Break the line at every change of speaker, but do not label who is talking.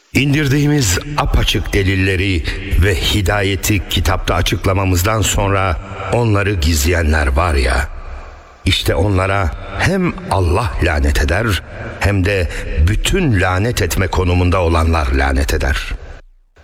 İndirdiğimiz apaçık delilleri ve hidayeti kitapta açıklamamızdan sonra onları gizleyenler var ya, işte onlara hem Allah lanet eder hem de bütün lanet etme konumunda olanlar lanet eder.